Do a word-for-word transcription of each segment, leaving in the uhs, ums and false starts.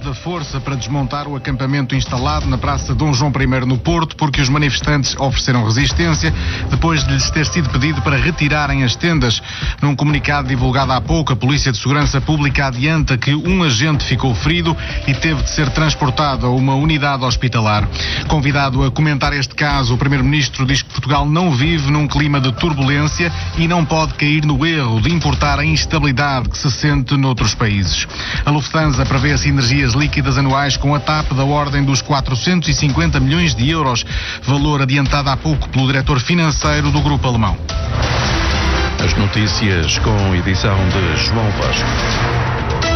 da força para desmontar o acampamento instalado na Praça Dom João primeiro no Porto, porque os manifestantes ofereceram resistência depois de lhes ter sido pedido para retirarem as tendas. Num comunicado divulgado há pouco, a Polícia de Segurança Pública adianta que um agente ficou ferido e teve de ser transportado a uma unidade hospitalar. Convidado a comentar este caso, o Primeiro-Ministro diz que Portugal não vive num clima de turbulência e não pode cair no erro de importar a instabilidade que se sente noutros países. A Lufthansa prevê sinergias líquidas anuais com a T A P da ordem dos quatrocentos e cinquenta milhões de euros, valor adiantado há pouco pelo diretor financeiro do grupo alemão. As notícias com edição de João Vasco.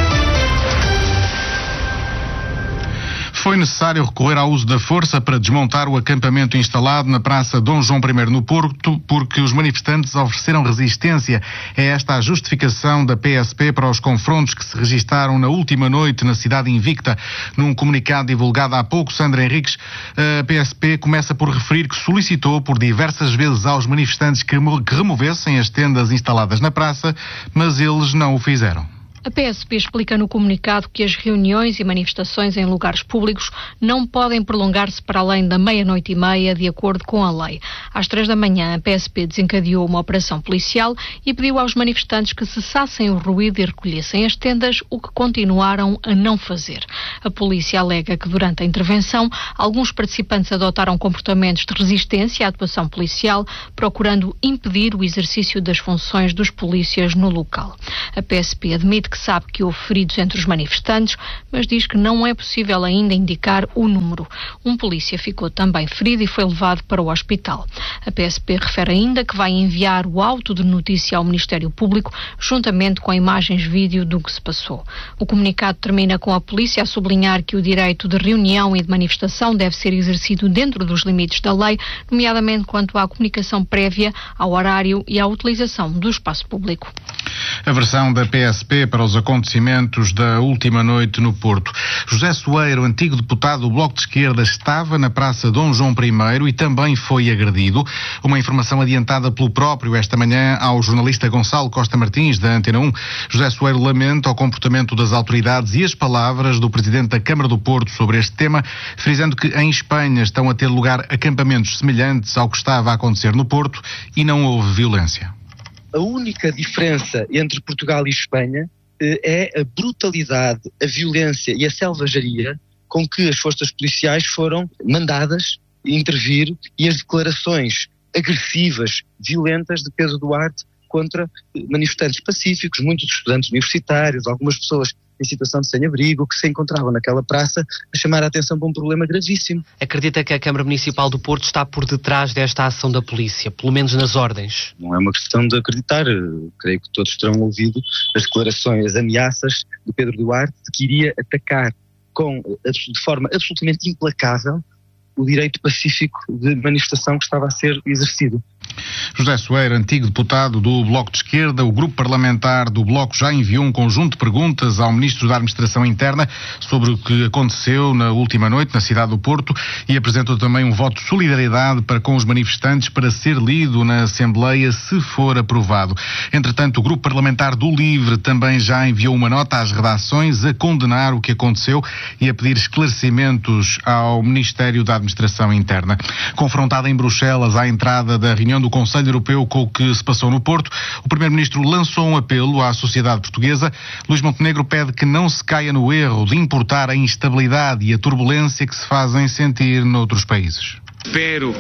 Foi necessário recorrer ao uso da força para desmontar o acampamento instalado na Praça Dom João primeiro no Porto, porque os manifestantes ofereceram resistência. É esta a justificação da P S P para os confrontos que se registaram na última noite na cidade invicta. Num comunicado divulgado há pouco, Sandra Henriques, a P S P começa por referir que solicitou por diversas vezes aos manifestantes que removessem as tendas instaladas na praça, mas eles não o fizeram. A P S P explica no comunicado que as reuniões e manifestações em lugares públicos não podem prolongar-se para além da meia-noite e meia, de acordo com a lei. Às três da manhã, a P S P desencadeou uma operação policial e pediu aos manifestantes que cessassem o ruído e recolhessem as tendas, o que continuaram a não fazer. A polícia alega que durante a intervenção, alguns participantes adotaram comportamentos de resistência à atuação policial, procurando impedir o exercício das funções dos polícias no local. A P S P admite que sabe que houve feridos entre os manifestantes, mas diz que não é possível ainda indicar o número. Um polícia ficou também ferido e foi levado para o hospital. A P S P refere ainda que vai enviar o auto de notícia ao Ministério Público, juntamente com imagens vídeo do que se passou. O comunicado termina com a polícia a sublinhar que o direito de reunião e de manifestação deve ser exercido dentro dos limites da lei, nomeadamente quanto à comunicação prévia, ao horário e à utilização do espaço público. A versão da P S P para os acontecimentos da última noite no Porto. José Soeiro, antigo deputado do Bloco de Esquerda, estava na Praça Dom João primeiro e também foi agredido. Uma informação adiantada pelo próprio esta manhã ao jornalista Gonçalo Costa Martins, da Antena um. José Soeiro lamenta o comportamento das autoridades e as palavras do Presidente da Câmara do Porto sobre este tema, frisando que em Espanha estão a ter lugar acampamentos semelhantes ao que estava a acontecer no Porto e não houve violência. A única diferença entre Portugal e Espanha é a brutalidade, a violência e a selvageria com que as forças policiais foram mandadas intervir e as declarações agressivas, violentas de Pedro Duarte contra manifestantes pacíficos, muitos estudantes universitários, algumas pessoas em situação de sem-abrigo, que se encontravam naquela praça a chamar a atenção para um problema gravíssimo. Acredita que a Câmara Municipal do Porto está por detrás desta ação da polícia, pelo menos nas ordens? Não é uma questão de acreditar. Eu creio que todos terão ouvido as declarações, as ameaças de Pedro Duarte de que iria atacar com, de forma absolutamente implacável o direito pacífico de manifestação que estava a ser exercido. José Soeiro, antigo deputado do Bloco de Esquerda, o grupo parlamentar do Bloco já enviou um conjunto de perguntas ao Ministro da Administração Interna sobre o que aconteceu na última noite na cidade do Porto e apresentou também um voto de solidariedade para com os manifestantes para ser lido na Assembleia se for aprovado. Entretanto, o grupo parlamentar do LIVRE também já enviou uma nota às redações a condenar o que aconteceu e a pedir esclarecimentos ao Ministério da Administração Interna. Confrontado em Bruxelas à entrada da reunião do Conselho Europeu com o que se passou no Porto, o Primeiro-Ministro lançou um apelo à sociedade portuguesa. Luís Montenegro pede que não se caia no erro de importar a instabilidade e a turbulência que se fazem sentir noutros países. Espero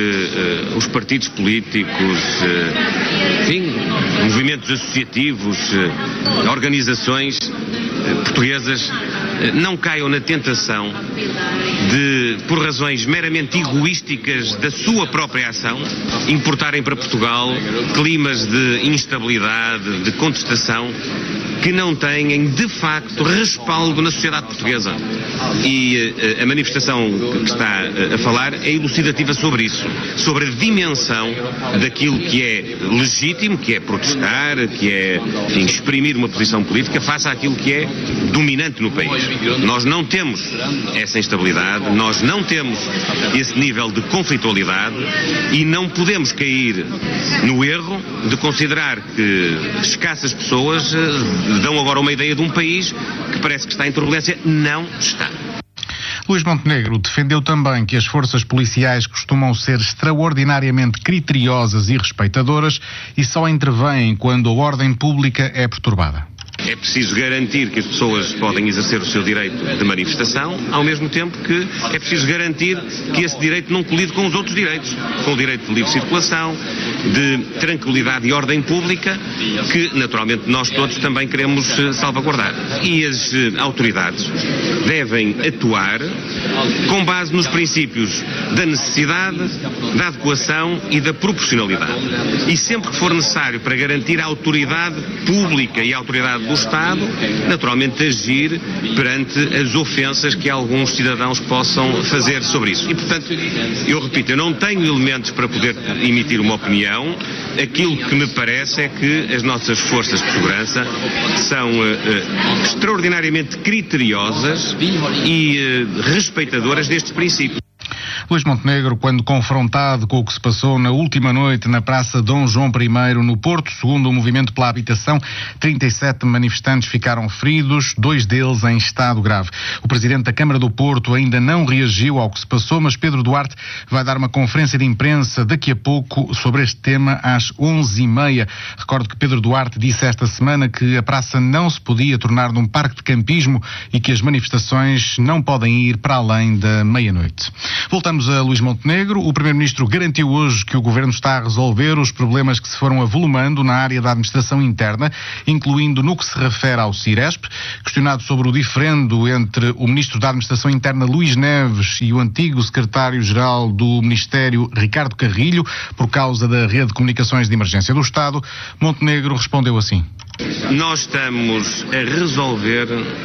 que uh, os partidos políticos, uh, enfim, movimentos associativos, uh, organizações uh, portuguesas uh, não caiam na tentação de, por razões meramente egoísticas da sua própria ação, importarem para Portugal climas de instabilidade, de contestação, que não têm, de facto, respaldo na sociedade portuguesa. E uh, a manifestação que está uh, a falar é elucidativa sobre isso, sobre a dimensão daquilo que é legítimo, que é protestar, que é, enfim, exprimir uma posição política face àquilo que é dominante no país. Nós não temos essa instabilidade, nós não temos esse nível de conflitualidade e não podemos cair no erro de considerar que escassas pessoas uh, dão agora uma ideia de um país que parece que está em turbulência. Não está. Luís Montenegro defendeu também que as forças policiais costumam ser extraordinariamente criteriosas e respeitadoras e só intervêm quando a ordem pública é perturbada. É preciso garantir que as pessoas podem exercer o seu direito de manifestação, ao mesmo tempo que é preciso garantir que esse direito não colide com os outros direitos, com o direito de livre circulação, de tranquilidade e ordem pública, que naturalmente nós todos também queremos salvaguardar. E as autoridades devem atuar com base nos princípios da necessidade, da adequação e da proporcionalidade. E sempre que for necessário para garantir a autoridade pública e a autoridade do Estado, naturalmente agir perante as ofensas que alguns cidadãos possam fazer sobre isso. E, portanto, eu repito, eu não tenho elementos para poder emitir uma opinião. Aquilo que me parece é que as nossas forças de segurança são uh, uh, extraordinariamente criteriosas e uh, respeitadoras destes princípios. Luís Montenegro, quando confrontado com o que se passou na última noite na Praça Dom João I no Porto, segundo o Movimento pela Habitação, trinta e sete manifestantes ficaram feridos, dois deles em estado grave. O Presidente da Câmara do Porto ainda não reagiu ao que se passou, mas Pedro Duarte vai dar uma conferência de imprensa daqui a pouco sobre este tema às onze e meia. Recordo que Pedro Duarte disse esta semana que a praça não se podia tornar num parque de campismo e que as manifestações não podem ir para além da meia-noite. Voltamos a Luís Montenegro. O Primeiro-Ministro garantiu hoje que o Governo está a resolver os problemas que se foram avolumando na área da administração interna, incluindo no que se refere ao Ciresp. Questionado sobre o diferendo entre o Ministro da Administração Interna, Luís Neves, e o antigo Secretário-Geral do Ministério, Ricardo Carrilho, por causa da rede de comunicações de emergência do Estado, Montenegro respondeu assim. Nós estamos a resolver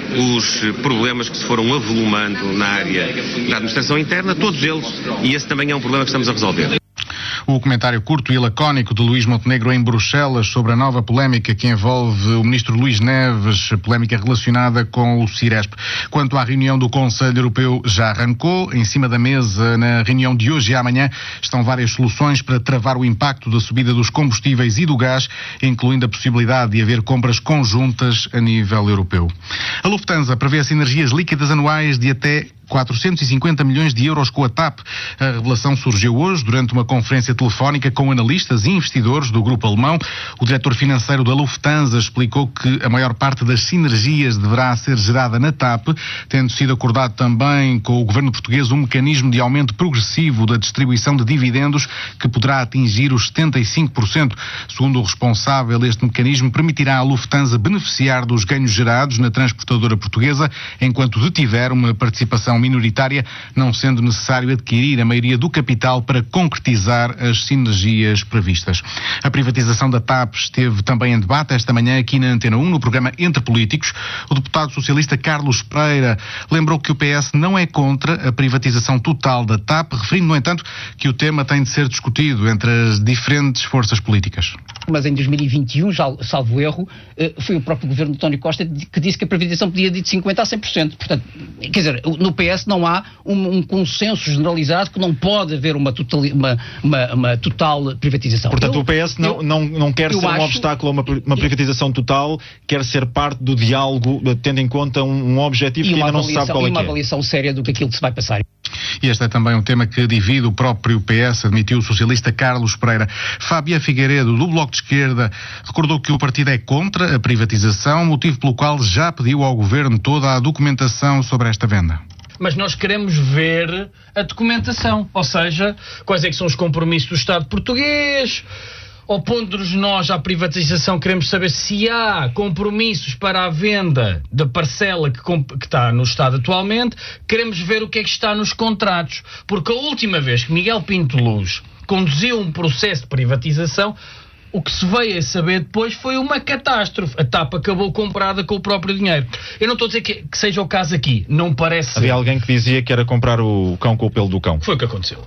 os problemas que se foram avolumando na área da administração interna, todos eles, e esse também é um problema que estamos a resolver. O comentário curto e lacónico de Luís Montenegro em Bruxelas sobre a nova polémica que envolve o ministro Luís Neves, polémica relacionada com o Ciresp. Quanto à reunião do Conselho Europeu, já arrancou. Em cima da mesa, na reunião de hoje e amanhã, estão várias soluções para travar o impacto da subida dos combustíveis e do gás, incluindo a possibilidade de haver compras conjuntas a nível europeu. A Lufthansa prevê sinergias líquidas anuais de até quatrocentos e cinquenta milhões de euros com a TAP. A revelação surgiu hoje durante uma conferência telefónica com analistas e investidores do grupo alemão. O diretor financeiro da Lufthansa explicou que a maior parte das sinergias deverá ser gerada na TAP, tendo sido acordado também com o governo português um mecanismo de aumento progressivo da distribuição de dividendos que poderá atingir os setenta e cinco por cento. Segundo o responsável, este mecanismo permitirá à Lufthansa beneficiar dos ganhos gerados na transportadora portuguesa enquanto detiver uma participação minoritária, não sendo necessário adquirir a maioria do capital para concretizar as sinergias previstas. A privatização da TAP esteve também em debate esta manhã aqui na Antena um, no programa Entre Políticos. O deputado socialista Carlos Pereira lembrou que o P S não é contra a privatização total da TAP, referindo, no entanto, que o tema tem de ser discutido entre as diferentes forças políticas. Mas em dois mil e vinte e um, salvo erro, foi o próprio governo de António Costa que disse que a privatização podia ir de cinquenta por cento a cem por cento. Portanto, quer dizer, no P S não há um, um consenso generalizado que não pode haver uma total, uma, uma, uma total privatização. Portanto, eu, o P S não, eu, não, não quer ser acho, um obstáculo a uma, uma privatização total, quer ser parte do diálogo, tendo em conta um, um objetivo que ainda não se sabe qual é que é. E uma avaliação séria do que aquilo que se vai passar. E este é também um tema que divide o próprio P S, admitiu o socialista Carlos Pereira. Fábia Figueiredo, do Bloco de Esquerda, recordou que o partido é contra a privatização, motivo pelo qual já pediu ao governo toda a documentação sobre esta venda. Mas nós queremos ver a documentação, ou seja, quais é que são os compromissos do Estado português. Opondo-nos nós à privatização, queremos saber se há compromissos para a venda da parcela que, que está no Estado atualmente. Queremos ver o que é que está nos contratos. Porque a última vez que Miguel Pinto Luz conduziu um processo de privatização, o que se veio a saber depois foi uma catástrofe. A TAP acabou comprada com o próprio dinheiro. Eu não estou a dizer que, que seja o caso aqui. Não parece... Havia alguém que dizia que era comprar o cão com o pelo do cão. Foi o que aconteceu.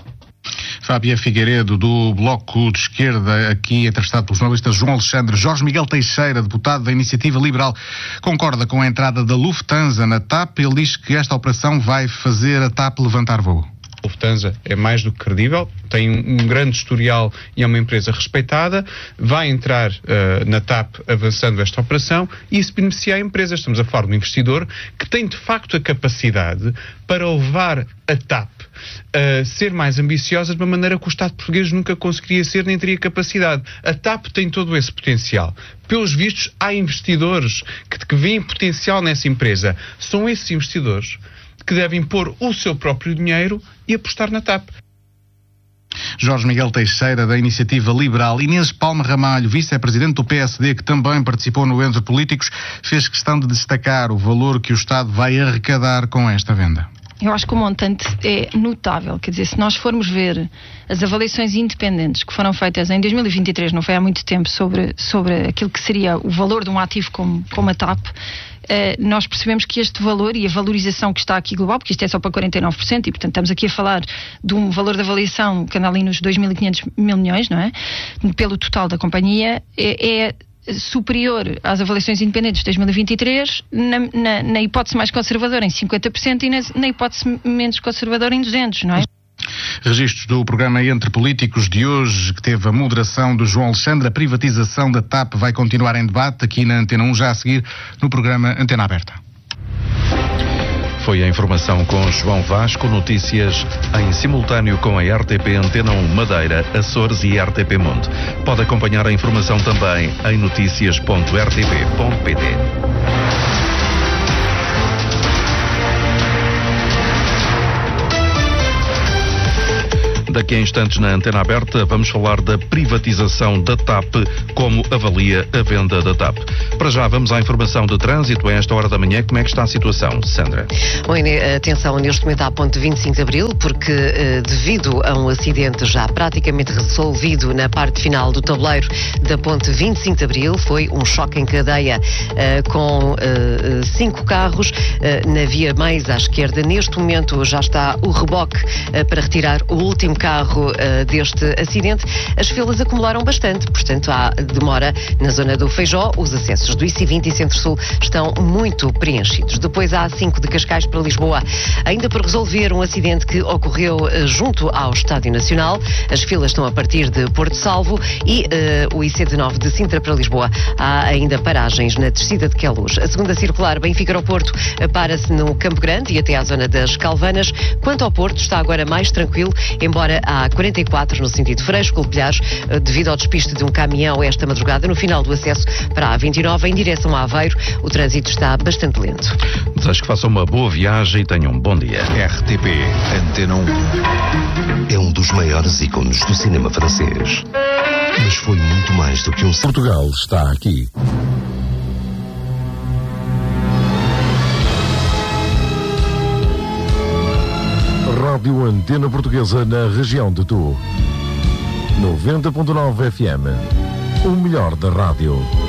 Fábia Figueiredo, do Bloco de Esquerda, aqui entrevistado pelo jornalista João Alexandre. Jorge Miguel Teixeira, deputado da Iniciativa Liberal, concorda com a entrada da Lufthansa na TAP. Ele diz que esta operação vai fazer a TAP levantar voo. A Lufthansa é mais do que credível, tem um, um grande historial e é uma empresa respeitada, vai entrar uh, na T A P avançando esta operação e isso beneficia a empresa. Estamos a falar de um investidor que tem de facto a capacidade para levar a T A P a ser mais ambiciosa de uma maneira que o Estado português nunca conseguiria ser nem teria capacidade. A T A P tem todo esse potencial. Pelos vistos, há investidores que, que veem potencial nessa empresa. São esses investidores que devem pôr o seu próprio dinheiro e apostar na T A P. Jorge Miguel Teixeira, da Iniciativa Liberal. Inês Palma Ramalho, vice-presidente do P S D, que também participou no Entre Políticos, fez questão de destacar o valor que o Estado vai arrecadar com esta venda. Eu acho que o montante é notável. Quer dizer, se nós formos ver as avaliações independentes que foram feitas em dois mil e vinte e três, não foi há muito tempo, sobre, sobre aquilo que seria o valor de um ativo como, como a T A P, Uh, nós percebemos que este valor e a valorização que está aqui global, porque isto é só para quarenta e nove por cento e portanto estamos aqui a falar de um valor de avaliação que anda ali nos dois mil e quinhentos mil milhões, não é? Pelo total da companhia, é, é superior às avaliações independentes de dois mil e vinte e três, na, na, na hipótese mais conservadora em cinquenta por cento e na, na hipótese menos conservadora em duzentos por cento, não é? Registros do programa Entre Políticos de hoje, que teve a moderação do João Alexandre. A privatização da T A P vai continuar em debate aqui na Antena um, já a seguir no programa Antena Aberta. Foi a informação com João Vasco, notícias em simultâneo com a R T P Antena um Madeira, Açores e R T P Monte. Pode acompanhar a informação também em noticias ponto r t p ponto p t. Daqui a instantes na Antena Aberta vamos falar da privatização da T A P, como avalia a venda da T A P. Para já vamos à informação de trânsito a esta hora da manhã. Como é que está a situação, Sandra? Bom, atenção neste momento à ponte vinte e cinco de Abril, porque devido a um acidente já praticamente resolvido na parte final do tabuleiro da ponte vinte e cinco de Abril, foi um choque em cadeia com cinco carros na via mais à esquerda. Neste momento já está o reboque para retirar o último carro uh, deste acidente. As filas acumularam bastante, portanto há demora na zona do Feijó. Os acessos do I C vinte e Centro-Sul estão muito preenchidos. Depois há a cinco de Cascais para Lisboa, ainda por resolver um acidente que ocorreu uh, junto ao Estádio Nacional. As filas estão a partir de Porto Salvo e uh, o I C dezenove de Sintra para Lisboa. Há ainda paragens na descida de Queluz. A segunda circular Benfica ao Porto uh, para-se no Campo Grande e até à zona das Calvanas. Quanto ao Porto, está agora mais tranquilo, embora há quarenta e quatro no sentido Freixo, Colpilhares, devido ao despiste de um caminhão esta madrugada no final do acesso para a A vinte e nove em direção a Aveiro. O trânsito está bastante lento. Desejo que façam uma boa viagem e tenham um bom dia. R T P Antena um é um dos maiores ícones do cinema francês. Mas foi muito mais do que um... Portugal está aqui. Rádio Antena Portuguesa na região de Tu. noventa ponto nove F M. O melhor da rádio.